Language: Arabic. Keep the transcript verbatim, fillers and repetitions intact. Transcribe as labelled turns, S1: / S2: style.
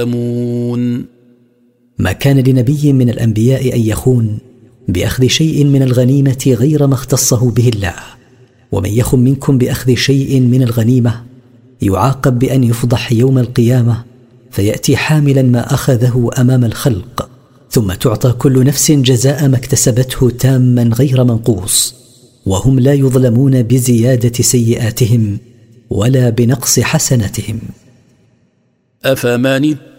S1: يعلمون.
S2: ما كان لنبي من الأنبياء أن يخون بأخذ شيء من الغنيمة غير ما اختصه به الله، ومن يخن منكم بأخذ شيء من الغنيمة يعاقب بأن يفضح يوم القيامة فيأتي حاملا ما أخذه أمام الخلق، ثم تعطى كل نفس جزاء ما اكتسبته تاما غير منقوص، وهم لا يظلمون بزيادة سيئاتهم ولا بنقص حسناتهم.
S1: أفمن